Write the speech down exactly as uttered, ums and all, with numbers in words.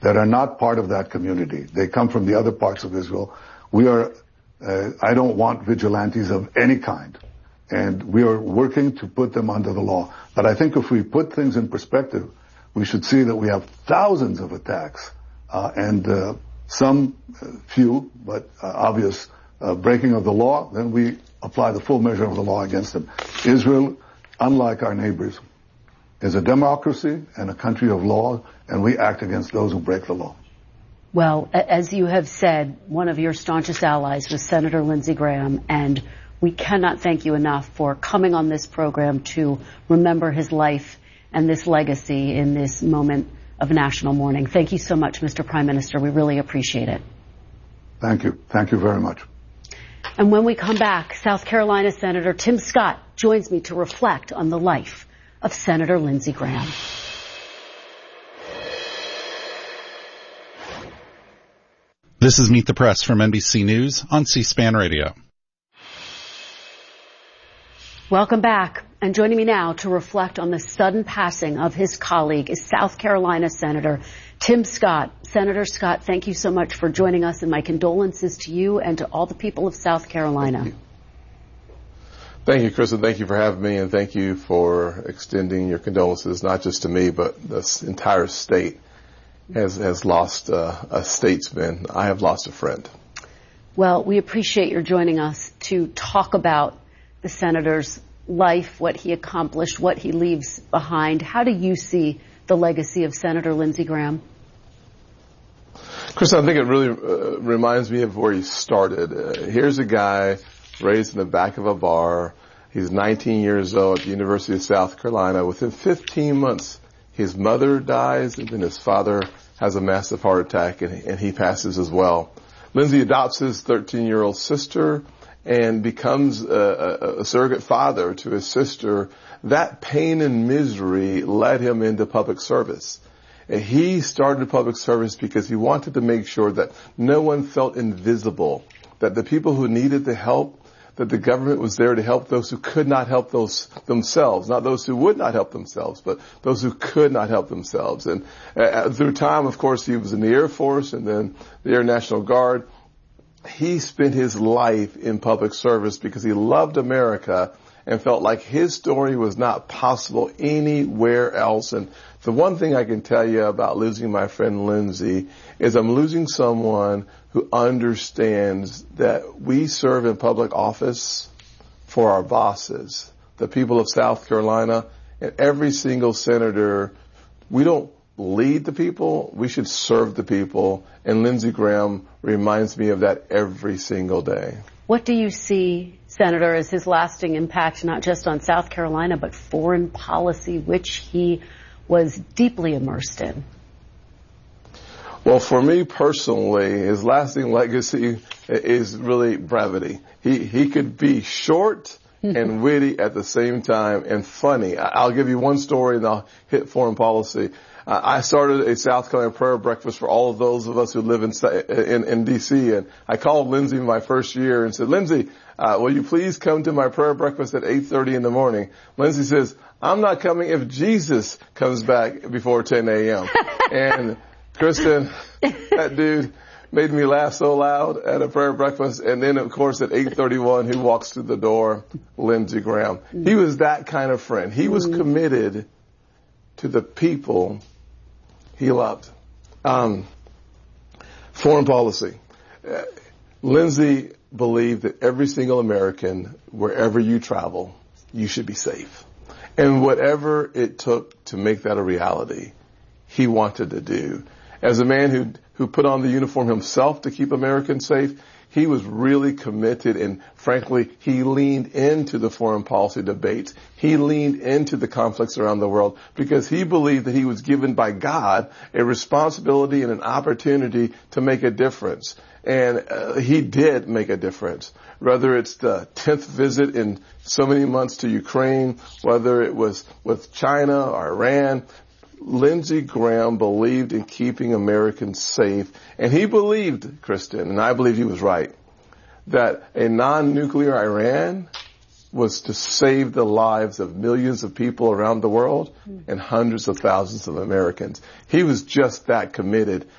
that are not part of that community. They come from the other parts of Israel. We are, uh, I don't want vigilantes of any kind. And we are working to put them under the law. But I think if we put things in perspective, we should see that we have thousands of attacks, uh, and, uh, some uh, few, but uh, obvious, uh, breaking of the law, then we apply the full measure of the law against them. Israel, unlike our neighbors, is a democracy and a country of law, and we act against those who break the law. Well, as you have said, one of your staunchest allies was Senator Lindsey Graham, and we cannot thank you enough for coming on this program to remember his life and this legacy in this moment of national mourning. Thank you so much, Mister Prime Minister. We really appreciate it. Thank you. Thank you very much. And when we come back, South Carolina Senator Tim Scott joins me to reflect on the life of Senator Lindsey Graham. This is Meet the Press from N B C News on C-SPAN Radio. Welcome back. And joining me now to reflect on the sudden passing of his colleague is South Carolina Senator Tim Scott. Senator Scott, thank you so much for joining us, and my condolences to you and to all the people of South Carolina. Thank you, thank you Kristen. Thank you for having me, and thank you for extending your condolences, not just to me, but this entire state has, has lost uh, a statesman. I have lost a friend. Well, we appreciate your joining us to talk about the senator's life, what he accomplished, what he leaves behind. How do you see the legacy of Senator Lindsey Graham? Chris, I think it really uh, reminds me of where he started. Uh, here's a guy raised in the back of a bar. He's nineteen years old at the University of South Carolina. Within fifteen months, his mother dies, and then his father has a massive heart attack, and, and he passes as well. Lindsey adopts his thirteen-year-old sister and becomes a, a, a surrogate father to his sister. That pain and misery led him into public service. And he started public service because he wanted to make sure that no one felt invisible, that the people who needed the help, that the government was there to help those who could not help those themselves, not those who would not help themselves, but those who could not help themselves. And uh, through time, of course, he was in the Air Force and then the Air National Guard. He spent his life in public service because he loved America and felt like his story was not possible anywhere else. And the one thing I can tell you about losing my friend Lindsey is I'm losing someone who understands that we serve in public office for our bosses, the people of South Carolina, and every single senator. We don't lead the people, we should serve the people, and Lindsey Graham reminds me of that every single day. What do you see, Senator, as his lasting impact, not just on South Carolina, but foreign policy, which he was deeply immersed in? Well, for me personally, his lasting legacy is really brevity. He, he could be short and witty at the same time and funny. I'll give you one story and I'll hit foreign policy. Uh, I started a South Carolina prayer breakfast for all of those of us who live in in, in D C, and I called Lindsey my first year and said, Lindsey, uh, will you please come to my prayer breakfast at eight thirty in the morning? Lindsey says, I'm not coming if Jesus comes back before ten a.m. And Kristen, that dude made me laugh so loud at a prayer breakfast. And then, of course, at eight thirty-one, who walks through the door? Lindsey Graham. He was that kind of friend. He was committed to the people he loved. Um, foreign policy. Uh, Lindsey believed that every single American, wherever you travel, you should be safe. And whatever it took to make that a reality, he wanted to do. As a man who who put on the uniform himself to keep Americans safe, he was really committed, and frankly, he leaned into the foreign policy debates. He leaned into the conflicts around the world because he believed that he was given by God a responsibility and an opportunity to make a difference. And uh, he did make a difference. Whether it's the tenth visit in so many months to Ukraine, whether it was with China or Iran, Lindsey Graham believed in keeping Americans safe, and he believed, Kristen, and I believe he was right, that a non-nuclear Iran was to save the lives of millions of people around the world and hundreds of thousands of Americans. He was just that committed.